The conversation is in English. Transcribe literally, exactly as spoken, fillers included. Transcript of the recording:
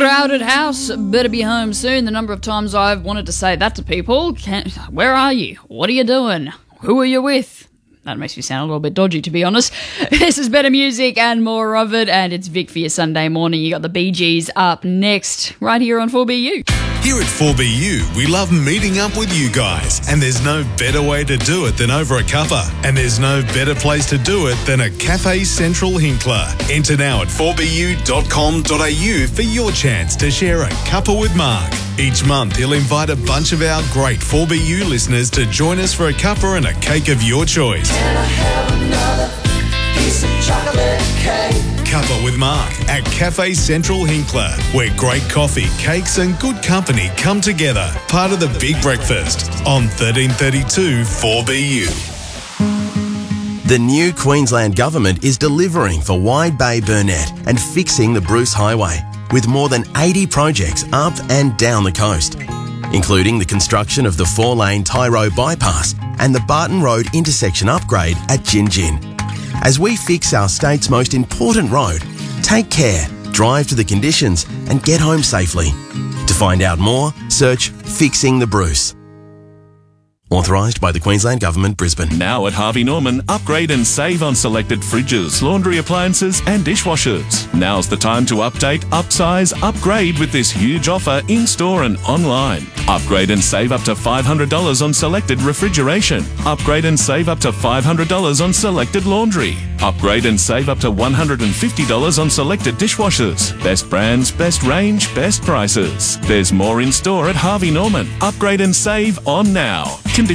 Crowded house, better be home soon. The number of times I've wanted to say that to people. Can, where are you? What are you doing? Who are you with? That makes me sound a little bit dodgy, to be honest. This is better music and more of it, and it's Vic for your Sunday morning. You got the Bee Gees up next, right here on four B U. Here at four B U, we love meeting up with you guys, and there's no better way to do it than over a cuppa. And there's no better place to do it than a Cafe Central Hinkler. Enter now at four b u dot com dot a u for your chance to share a cuppa with Mark. Each month, he'll invite a bunch of our great four B U listeners to join us for a cuppa and a cake of your choice. Can I have another piece of chocolate cake? Cuppa with Mark at Cafe Central Hinkler, where great coffee, cakes and good company come together. Part of the Big Breakfast on thirteen thirty-two four B U. The new Queensland Government is delivering for Wide Bay Burnett and fixing the Bruce Highway, with more than eighty projects up and down the coast, including the construction of the four-lane Tyro bypass and the Barton Road intersection upgrade at Gin Gin. As we fix our state's most important road, take care, drive to the conditions and get home safely. To find out more, search Fixing the Bruce. Authorised by the Queensland Government, Brisbane. Now at Harvey Norman, upgrade and save on selected fridges, laundry appliances and dishwashers. Now's the time to update, upsize, upgrade with this huge offer in-store and online. Upgrade and save up to five hundred dollars on selected refrigeration. Upgrade and save up to five hundred dollars on selected laundry. Upgrade and save up to one hundred fifty dollars on selected dishwashers. Best brands, best range, best prices. There's more in store at Harvey Norman. Upgrade and save on now. Conditions